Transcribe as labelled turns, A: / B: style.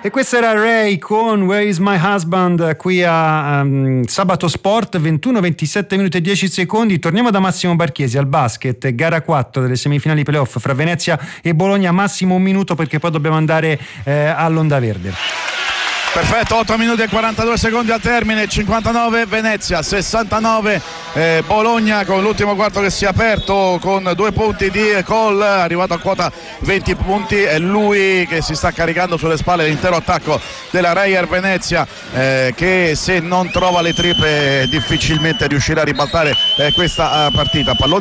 A: E questa era Ray con Where is my husband qui a Sabato Sport. 21, 27 minuti e 10 secondi. Torniamo da Massimo Barchiesi al basket, gara 4 delle semifinali playoff fra Venezia e Bologna. Massimo, un minuto perché poi dobbiamo andare all'Onda Verde.
B: Perfetto, 8 minuti e 42 secondi al termine, 59 Venezia, 69 Bologna, con l'ultimo quarto che si è aperto con 2 punti di Cole, arrivato a quota 20 punti, è lui che si sta caricando sulle spalle l'intero attacco della Reyer Venezia, che se non trova le triple difficilmente riuscirà a ribaltare questa partita. Pallone